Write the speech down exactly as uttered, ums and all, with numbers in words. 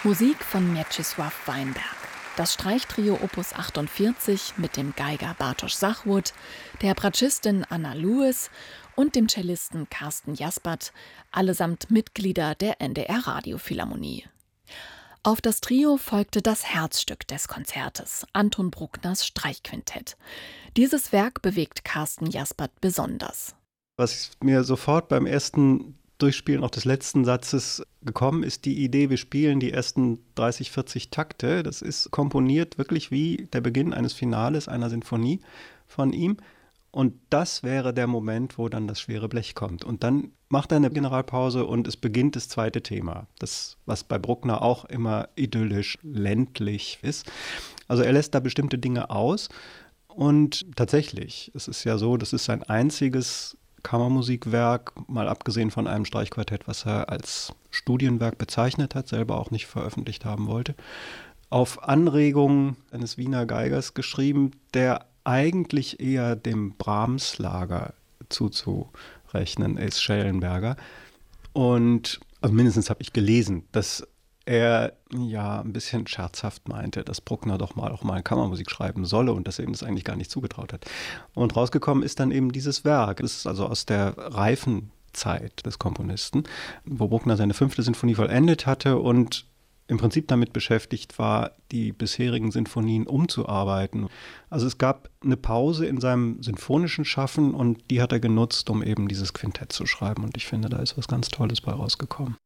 Musik von Mieczysław Weinberg. Das Streichtrio Opus achtundvierzig mit dem Geiger Bartosz Zachwood, der Bratschistin Anna Lewis und dem Cellisten Carsten Jaspert, allesamt Mitglieder der N D R Radiophilharmonie. Auf das Trio folgte das Herzstück des Konzertes, Anton Bruckners Streichquintett. Dieses Werk bewegt Carsten Jaspert besonders. Was mir sofort beim ersten Durchspielen auch des letzten Satzes gekommen ist, die Idee, wir spielen die ersten dreißig, vierzig Takte. Das ist komponiert wirklich wie der Beginn eines Finales einer Sinfonie von ihm. Und das wäre der Moment, wo dann das schwere Blech kommt. Und dann macht er eine Generalpause und es beginnt das zweite Thema. Das, was bei Bruckner auch immer idyllisch, ländlich ist. Also er lässt da bestimmte Dinge aus. Und tatsächlich, es ist ja so, das ist sein einziges Kammermusikwerk, mal abgesehen von einem Streichquartett, was er als Studienwerk bezeichnet hat, selber auch nicht veröffentlicht haben wollte, auf Anregung eines Wiener Geigers geschrieben, der eigentlich eher dem Brahms-Lager zuzurechnen ist, Schellenberger. Und also mindestens habe ich gelesen, dass er ja ein bisschen scherzhaft meinte, dass Bruckner doch mal auch mal Kammermusik schreiben solle und dass er ihm das eigentlich gar nicht zugetraut hat. Und rausgekommen ist dann eben dieses Werk. Das ist also aus der reifen Zeit des Komponisten, wo Bruckner seine fünfte Sinfonie vollendet hatte und im Prinzip damit beschäftigt war, die bisherigen Sinfonien umzuarbeiten. Also es gab eine Pause in seinem sinfonischen Schaffen und die hat er genutzt, um eben dieses Quintett zu schreiben. Und ich finde, da ist was ganz Tolles bei rausgekommen.